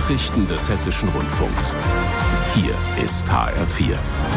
Nachrichten des Hessischen Rundfunks. Hier ist HR4.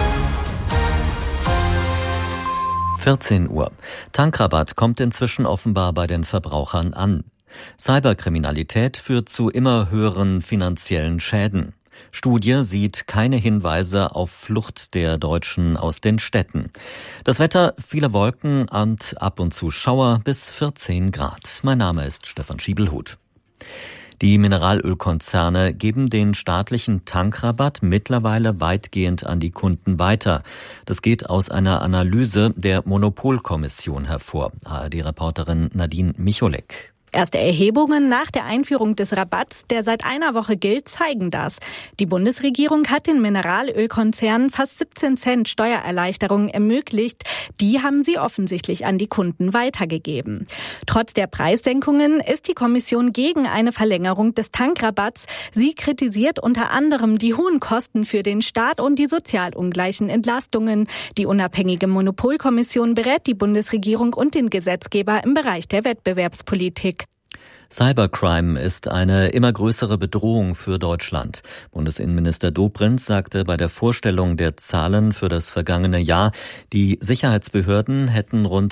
14 Uhr. Tankrabatt kommt inzwischen offenbar bei den Verbrauchern an. Cyberkriminalität führt zu immer höheren finanziellen Schäden. Studie sieht keine Hinweise auf Flucht der Deutschen aus den Städten. Das Wetter, viele Wolken und ab und zu Schauer bis 14 Grad. Mein Name ist Stefan Schiebelhuth. Die Mineralölkonzerne geben den staatlichen Tankrabatt mittlerweile weitgehend an die Kunden weiter. Das geht aus einer Analyse der Monopolkommission hervor. ARD-Reporterin Nadine Micholek. Erste Erhebungen nach der Einführung des Rabatts, der seit einer Woche gilt, zeigen das. Die Bundesregierung hat den Mineralölkonzernen fast 17 Cent Steuererleichterung ermöglicht. Die haben sie offensichtlich an die Kunden weitergegeben. Trotz der Preissenkungen ist die Kommission gegen eine Verlängerung des Tankrabatts. Sie kritisiert unter anderem die hohen Kosten für den Staat und die sozial ungleichen Entlastungen. Die unabhängige Monopolkommission berät die Bundesregierung und den Gesetzgeber im Bereich der Wettbewerbspolitik. Cybercrime ist eine immer größere Bedrohung für Deutschland. Bundesinnenminister Dobrindt sagte bei der Vorstellung der Zahlen für das vergangene Jahr, die Sicherheitsbehörden hätten rund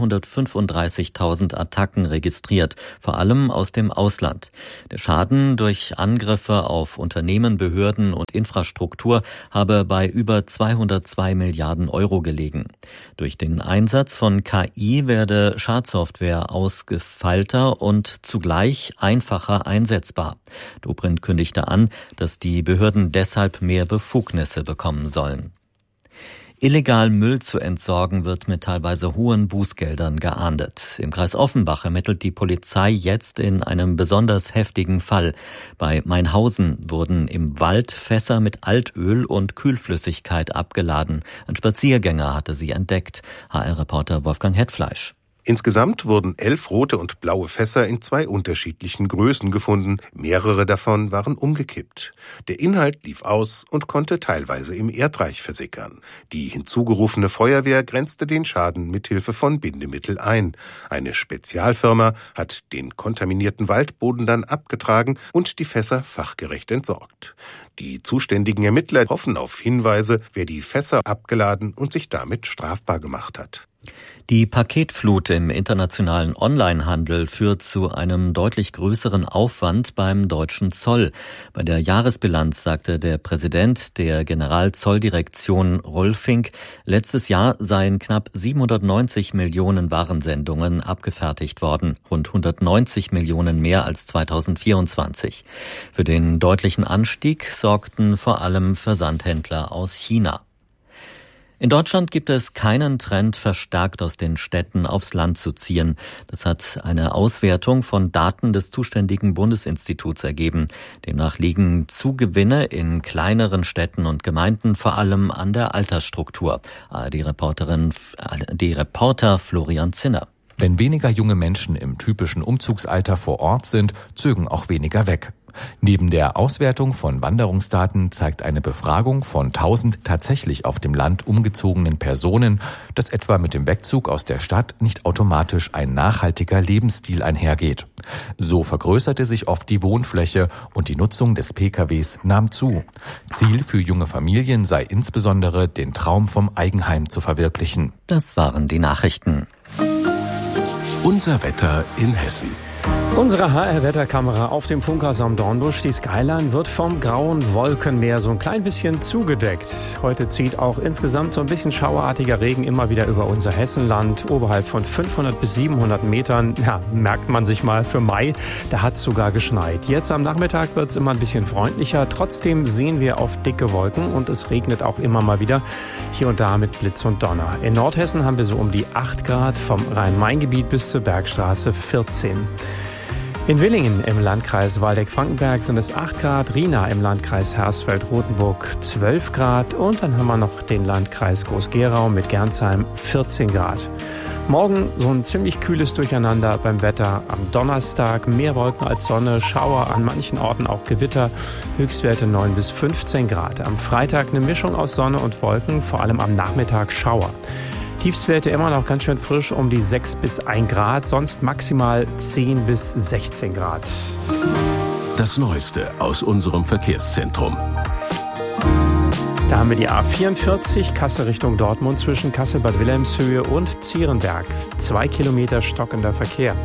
335.000 Attacken registriert, vor allem aus dem Ausland. Der Schaden durch Angriffe auf Unternehmen, Behörden und Infrastruktur habe bei über 202 Milliarden Euro gelegen. Durch den Einsatz von KI werde Schadsoftware ausgefeilter und zugleich einfacher einsetzbar. Dobrindt kündigte an, dass die Behörden deshalb mehr Befugnisse bekommen sollen. Illegal Müll zu entsorgen wird mit teilweise hohen Bußgeldern geahndet. Im Kreis Offenbach ermittelt die Polizei jetzt in einem besonders heftigen Fall. Bei Mainhausen wurden im Wald Fässer mit Altöl und Kühlflüssigkeit abgeladen. Ein Spaziergänger hatte sie entdeckt. HR-Reporter Wolfgang Hetfleisch. Insgesamt wurden 11 rote und blaue Fässer in 2 unterschiedlichen Größen gefunden. Mehrere davon waren umgekippt. Der Inhalt lief aus und konnte teilweise im Erdreich versickern. Die hinzugerufene Feuerwehr grenzte den Schaden mit Hilfe von Bindemittel ein. Eine Spezialfirma hat den kontaminierten Waldboden dann abgetragen und die Fässer fachgerecht entsorgt. Die zuständigen Ermittler hoffen auf Hinweise, wer die Fässer abgeladen und sich damit strafbar gemacht hat. Die Paketflut im internationalen Onlinehandel führt zu einem deutlich größeren Aufwand beim deutschen Zoll. Bei der Jahresbilanz sagte der Präsident der Generalzolldirektion Rolfing, letztes Jahr seien knapp 790 Millionen Warensendungen abgefertigt worden, rund 190 Millionen mehr als 2024. Für den deutlichen Anstieg sorgten vor allem Versandhändler aus China. In Deutschland gibt es keinen Trend, verstärkt aus den Städten aufs Land zu ziehen. Das hat eine Auswertung von Daten des zuständigen Bundesinstituts ergeben. Demnach liegen Zugewinne in kleineren Städten und Gemeinden vor allem an der Altersstruktur. Die Reporter Florian Zinner. Wenn weniger junge Menschen im typischen Umzugsalter vor Ort sind, zögen auch weniger weg. Neben der Auswertung von Wanderungsdaten zeigt eine Befragung von 1000 tatsächlich auf dem Land umgezogenen Personen, dass etwa mit dem Wegzug aus der Stadt nicht automatisch ein nachhaltiger Lebensstil einhergeht. So vergrößerte sich oft die Wohnfläche und die Nutzung des PKWs nahm zu. Ziel für junge Familien sei insbesondere, den Traum vom Eigenheim zu verwirklichen. Das waren die Nachrichten. Unser Wetter in Hessen. Unsere HR-Wetterkamera auf dem Funkhaus am Dornbusch. Die Skyline wird vom grauen Wolkenmeer so ein klein bisschen zugedeckt. Heute zieht auch insgesamt so ein bisschen schauerartiger Regen immer wieder über unser Hessenland. Oberhalb von 500 bis 700 Metern, ja, merkt man sich mal für Mai, da hat es sogar geschneit. Jetzt am Nachmittag wird es immer ein bisschen freundlicher. Trotzdem sehen wir oft dicke Wolken und es regnet auch immer mal wieder, hier und da mit Blitz und Donner. In Nordhessen haben wir so um die 8 Grad, vom Rhein-Main-Gebiet bis zur Bergstraße 14. In Willingen im Landkreis Waldeck-Frankenberg sind es 8 Grad, Rina im Landkreis Hersfeld-Rotenburg 12 Grad und dann haben wir noch den Landkreis Groß-Gerau mit Gernsheim 14 Grad. Morgen so ein ziemlich kühles Durcheinander beim Wetter. Am Donnerstag mehr Wolken als Sonne, Schauer, an manchen Orten auch Gewitter, Höchstwerte 9 bis 15 Grad. Am Freitag eine Mischung aus Sonne und Wolken, vor allem am Nachmittag Schauer. Tiefstwerte immer noch ganz schön frisch, um die 6 bis 1 Grad, sonst maximal 10 bis 16 Grad. Das Neueste aus unserem Verkehrszentrum. Da haben wir die A44 Kassel Richtung Dortmund zwischen Kassel-Bad Wilhelmshöhe und Zierenberg. 2 Kilometer stockender Verkehr.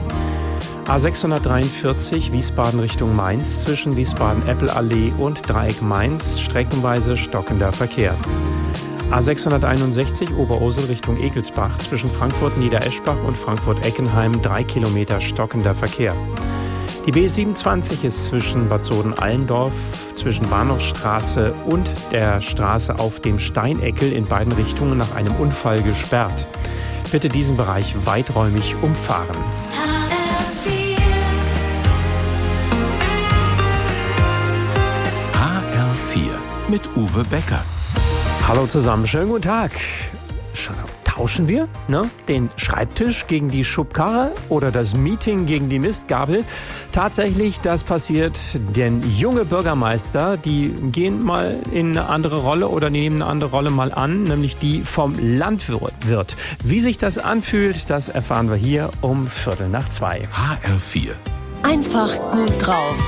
A643 Wiesbaden Richtung Mainz zwischen Wiesbaden-Eppelallee und Dreieck Mainz. Streckenweise stockender Verkehr. A661 Oberursel Richtung Ekelsbach zwischen Frankfurt-Niedereschbach und Frankfurt-Eckenheim 3 Kilometer stockender Verkehr. Die B27 ist zwischen Bad Soden-Allendorf, zwischen Bahnhofsstraße und der Straße auf dem Steineckel in beiden Richtungen nach einem Unfall gesperrt. Bitte diesen Bereich weiträumig umfahren. HR4 mit Uwe Becker. Hallo zusammen, schönen guten Tag. Tauschen wir den Schreibtisch gegen die Schubkarre oder das Meeting gegen die Mistgabel? Tatsächlich, das passiert, denn junge Bürgermeister, die gehen mal in eine andere Rolle oder nehmen eine andere Rolle mal an, nämlich die vom Landwirt. Wie sich das anfühlt, das erfahren wir hier um 1:15. HR4. Einfach gut drauf.